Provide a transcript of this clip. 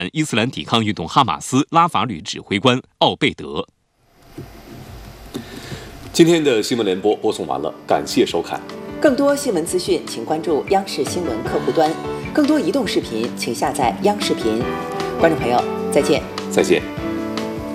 伊斯兰抵抗运动哈马斯拉法旅指挥官奥贝德。 今天的新闻联播播送完了，感谢收看。 更多新闻资讯，请关注央视新闻客户端。更多移动视频，请下载央视频。观众朋友，再见。 再见。